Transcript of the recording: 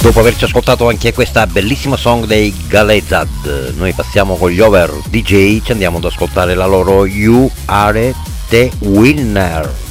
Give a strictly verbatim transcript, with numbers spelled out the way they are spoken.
Dopo averci ascoltato anche questa bellissima song dei Galezad, noi passiamo con gli Over D J, ci andiamo ad ascoltare la loro You Are the Winner.